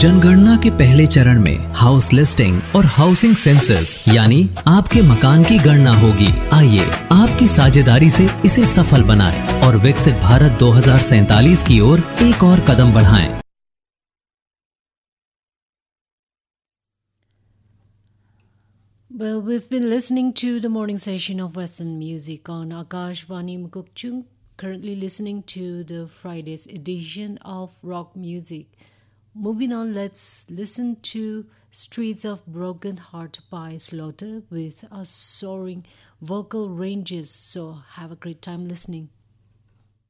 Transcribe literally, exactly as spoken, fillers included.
जनगणना के पहले चरण में हाउस लिस्टिंग और हाउसिंग सेंसस यानी आपके मकान की गणना होगी। आइए आपकी साझेदारी से इसे सफल बनाएं और विकसित भारत दो हज़ार सैंतालीस की ओर एक और कदम बढ़ाएं। Well, we've been listening to the morning session of Western music on Akashvani Mukukchung, currently listening to the Friday's edition of rock music. Moving on, let's listen to Streets of Broken Heart by Slaughter with a soaring vocal ranges. So have a great time listening.